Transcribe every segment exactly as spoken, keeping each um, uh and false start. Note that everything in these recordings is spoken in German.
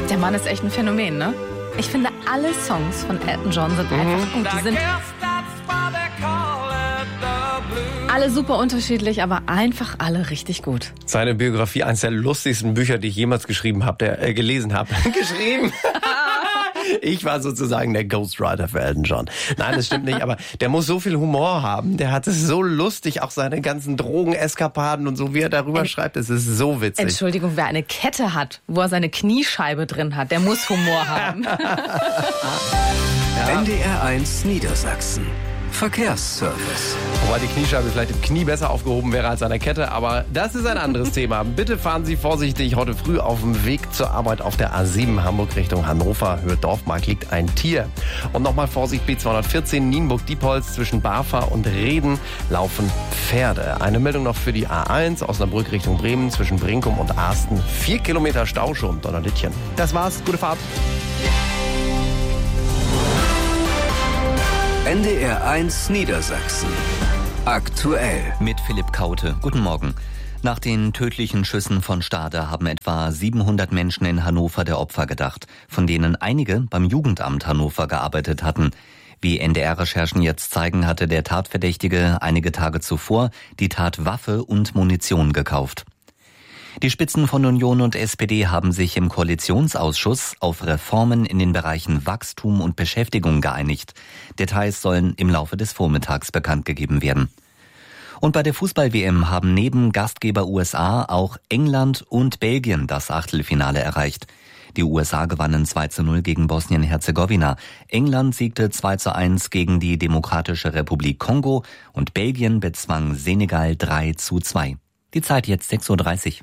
Der Mann ist echt ein Phänomen, ne? Ich finde, alle Songs von Elton John sind mhm. einfach gut. Die sind alle super unterschiedlich, aber einfach alle richtig gut. Seine Biografie, eines der lustigsten Bücher, die ich jemals geschrieben habe, der äh, gelesen habe. geschrieben. Ich war sozusagen der Ghostwriter für Elton John. Nein, das stimmt nicht, aber der muss so viel Humor haben. Der hat es so lustig, auch seine ganzen Drogeneskapaden und so, wie er darüber Ent- schreibt. Es ist so witzig. Entschuldigung, wer eine Kette hat, wo er seine Kniescheibe drin hat, der muss Humor haben. Ja. N D R eins Niedersachsen. Verkehrsservice. Wobei die Kniescheibe vielleicht im Knie besser aufgehoben wäre als an der Kette, aber das ist ein anderes Thema. Bitte fahren Sie vorsichtig. Heute früh auf dem Weg zur Arbeit auf der A sieben Hamburg Richtung Hannover. Höhe Dorfmark liegt ein Tier. Und nochmal Vorsicht, B zweihundertvierzehn Nienburg-Diepholz zwischen Barfa und Reden laufen Pferde. Eine Meldung noch für die A eins Osnabrück Richtung Bremen zwischen Brinkum und Arsten. Vier Kilometer Stau schon, Donnerlittchen. Das war's, gute Fahrt. N D R eins Niedersachsen. Aktuell. Mit Philipp Kaute. Guten Morgen. Nach den tödlichen Schüssen von Stade haben etwa siebenhundert Menschen in Hannover der Opfer gedacht, von denen einige beim Jugendamt Hannover gearbeitet hatten. Wie N D R-Recherchen jetzt zeigen, hatte der Tatverdächtige einige Tage zuvor die Tatwaffe und Munition gekauft. Die Spitzen von Union und S P D haben sich im Koalitionsausschuss auf Reformen in den Bereichen Wachstum und Beschäftigung geeinigt. Details sollen im Laufe des Vormittags bekannt gegeben werden. Und bei der Fußball-W M haben neben Gastgeber U S A auch England und Belgien das Achtelfinale erreicht. Die U S A gewannen zwei zu null gegen Bosnien-Herzegowina. England siegte zwei zu eins gegen die Demokratische Republik Kongo und Belgien bezwang Senegal drei zu zwei. Die Zeit jetzt sechs Uhr dreißig.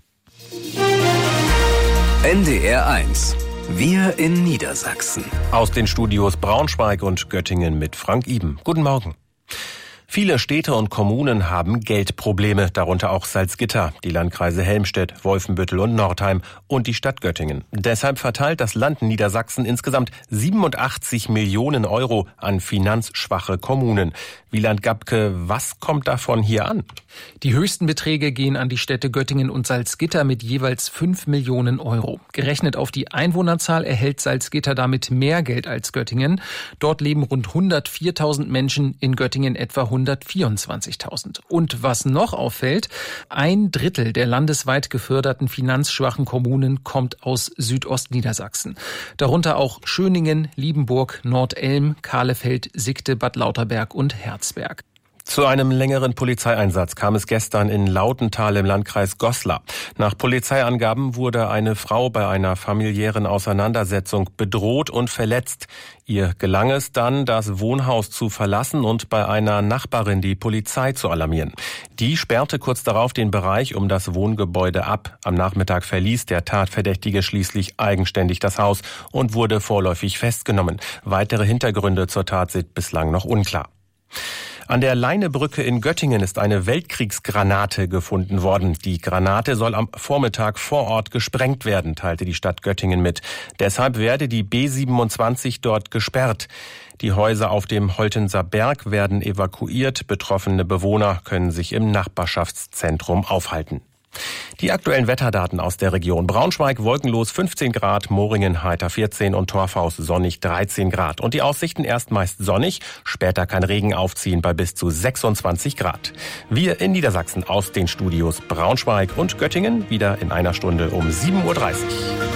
N D R eins. Wir in Niedersachsen. Aus den Studios Braunschweig und Göttingen mit Frank Iben. Guten Morgen. Viele Städte und Kommunen haben Geldprobleme, darunter auch Salzgitter, die Landkreise Helmstedt, Wolfenbüttel und Nordheim und die Stadt Göttingen. Deshalb verteilt das Land Niedersachsen insgesamt siebenundachtzig Millionen Euro an finanzschwache Kommunen. Wieland Gabke, was kommt davon hier an? Die höchsten Beträge gehen an die Städte Göttingen und Salzgitter mit jeweils fünf Millionen Euro. Gerechnet auf die Einwohnerzahl erhält Salzgitter damit mehr Geld als Göttingen. Dort leben rund hundertviertausend Menschen, in Göttingen etwa hundertvierundzwanzigtausend. Und was noch auffällt, ein Drittel der landesweit geförderten finanzschwachen Kommunen kommt aus Südostniedersachsen. Darunter auch Schöningen, Liebenburg, Nordelm, Kahlefeld, Siegte, Bad Lauterberg und Herzberg. Zu einem längeren Polizeieinsatz kam es gestern in Lautental im Landkreis Goslar. Nach Polizeiangaben wurde eine Frau bei einer familiären Auseinandersetzung bedroht und verletzt. Ihr gelang es dann, das Wohnhaus zu verlassen und bei einer Nachbarin die Polizei zu alarmieren. Die sperrte kurz darauf den Bereich um das Wohngebäude ab. Am Nachmittag verließ der Tatverdächtige schließlich eigenständig das Haus und wurde vorläufig festgenommen. Weitere Hintergründe zur Tat sind bislang noch unklar. An der Leinebrücke in Göttingen ist eine Weltkriegsgranate gefunden worden. Die Granate soll am Vormittag vor Ort gesprengt werden, teilte die Stadt Göttingen mit. Deshalb werde die B siebenundzwanzig dort gesperrt. Die Häuser auf dem Holtenser Berg werden evakuiert. Betroffene Bewohner können sich im Nachbarschaftszentrum aufhalten. Die aktuellen Wetterdaten aus der Region: Braunschweig wolkenlos fünfzehn Grad, Moringen heiter vierzehn und Torfhaus sonnig dreizehn Grad. Und die Aussichten erst meist sonnig, später kann Regen aufziehen bei bis zu sechsundzwanzig Grad. Wir in Niedersachsen aus den Studios Braunschweig und Göttingen wieder in einer Stunde um sieben Uhr dreißig.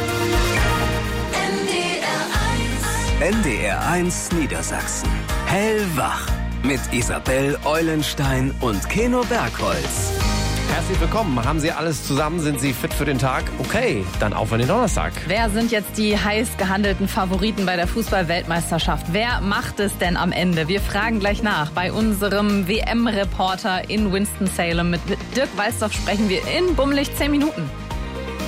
N D R eins Niedersachsen. Hellwach mit Isabel Eulenstein und Keno Bergholz. Herzlich willkommen. Haben Sie alles zusammen? Sind Sie fit für den Tag? Okay, dann auf in den Donnerstag. Wer sind jetzt die heiß gehandelten Favoriten bei der Fußball-Weltmeisterschaft? Wer macht es denn am Ende? Wir fragen gleich nach. Bei unserem W M-Reporter in Winston-Salem. Mit Dirk Walsdorf sprechen wir in bummelig zehn Minuten.